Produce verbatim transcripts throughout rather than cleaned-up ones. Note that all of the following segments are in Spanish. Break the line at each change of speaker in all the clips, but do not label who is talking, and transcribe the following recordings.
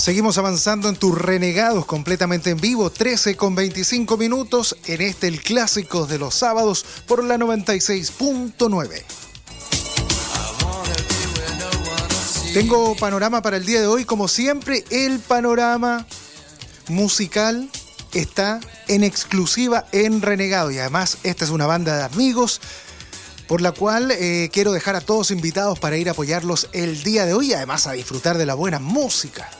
Seguimos avanzando en tus Renegados completamente en vivo, trece con veinticinco minutos en este el clásico de los sábados por la noventa y seis punto nueve. Tengo panorama para el día de hoy, como siempre, el panorama musical está en exclusiva en Renegado y además esta es una banda de amigos por la cual eh, quiero dejar a todos invitados para ir a apoyarlos el día de hoy y además a disfrutar de la buena música.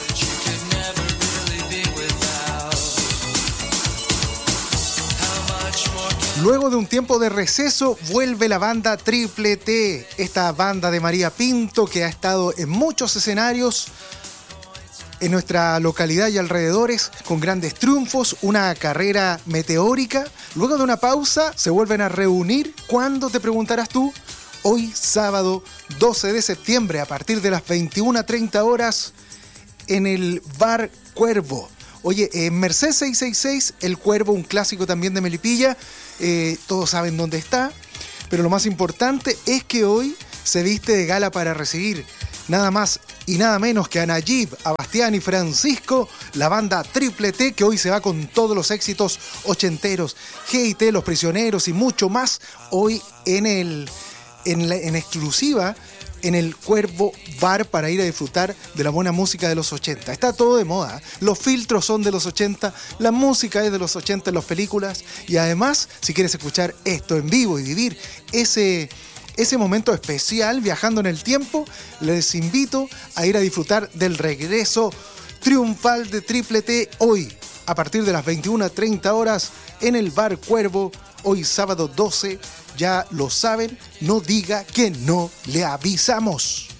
Luego de un tiempo de receso, vuelve la banda Triple T, esta banda de María Pinto que ha estado en muchos escenarios en nuestra localidad y alrededores con grandes triunfos, una carrera meteórica. Luego de una pausa, se vuelven a reunir. ¿Cuándo, te preguntarás tú? Hoy, sábado doce de septiembre, a partir de las veintiuna treinta horas, en el Bar Cuervo. Oye, en Merced seiscientos sesenta y seis, El Cuervo, un clásico también de Melipilla. Eh, todos saben dónde está, pero lo más importante es que hoy se viste de gala para recibir nada más y nada menos que a Nayib, a Bastián y Francisco, la banda Triple T, que hoy se va con todos los éxitos ochenteros, G I T, Los Prisioneros y mucho más, hoy en, el, en, la, en exclusiva en el Cuervo Bar para ir a disfrutar de la buena música de los ochenta. Está todo de moda, los filtros son de los ochenta, la música es de los ochenta en las películas y además, si quieres escuchar esto en vivo y vivir ese, ese momento especial viajando en el tiempo, les invito a ir a disfrutar del regreso triunfal de Triple T hoy, a partir de las veintiuna treinta horas en el Bar Cuervo, hoy sábado doce. Ya lo saben, no diga que no le avisamos.